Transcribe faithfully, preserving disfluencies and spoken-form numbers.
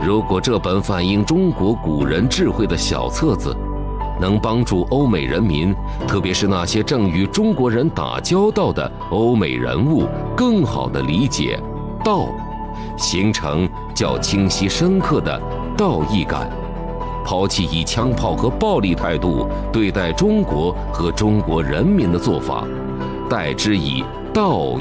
如果这本反映中国古人智慧的小册子能帮助欧美人民，特别是那些正与中国人打交道的欧美人物，更好地理解道，形成较清晰深刻的道义感，抛弃以枪炮和暴力态度对待中国和中国人民的做法，代之以道